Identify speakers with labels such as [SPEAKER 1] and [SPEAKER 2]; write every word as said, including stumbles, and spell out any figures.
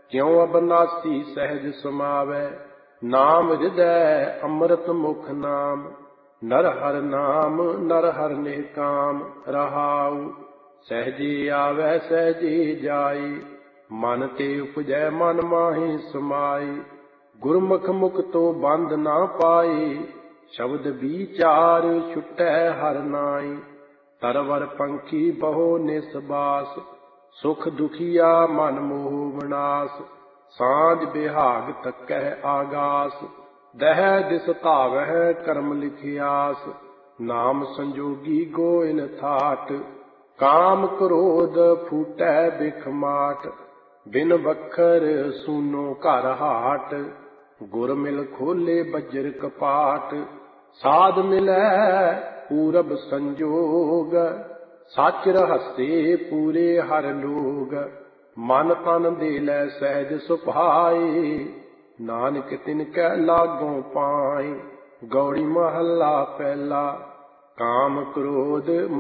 [SPEAKER 1] क्यों अबनासी सहज समावै। नाम हृदय अमृत मुख नाम, नर हर नाम नर हर निकाम। रहाउ सहजे आवै सहजे जाई, मन ते उपजै मन माहि समाई। गुरमुख मुख तो बंद ना पाई, शब्द विचार छुटै हर नाई। तरवर पंखी बहो निसबास, सुख दुखिया मन मोह विनाश। सांझ बिहाग तकह आगास, दह दिस धावह कर्म लिखियास। नाम संजोगी गोइन थाट, काम क्रोध फूटै बिख माट। बिन बखर सूनो घर हाट, गुर मिल खोले बजर कपाट। साध मिलै पूरब संजोग, सच रहसे पूरे हर लोग। मन तन दे लै सहज सुभाए, नानक तिन कै लागों पाए। गौड़ी महला पहला। काम क्रोध